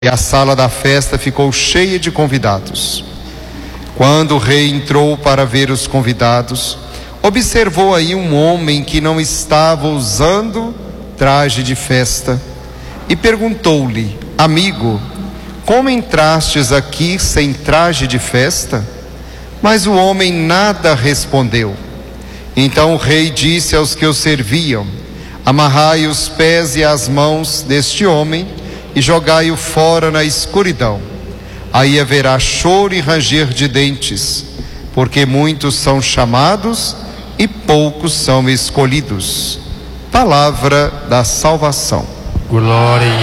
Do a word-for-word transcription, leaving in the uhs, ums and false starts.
E a sala da festa ficou cheia de convidados. Quando o rei entrou para ver os convidados, observou aí um homem que não estava usando traje de festa e perguntou-lhe: amigo, como entrastes aqui sem traje de festa? Mas o homem nada respondeu. Então o rei disse aos que o serviam: amarrai os pés e as mãos deste homem e jogai-o fora na escuridão. Aí haverá choro e ranger de dentes, porque muitos são chamados e poucos são escolhidos. Palavra da salvação. Glória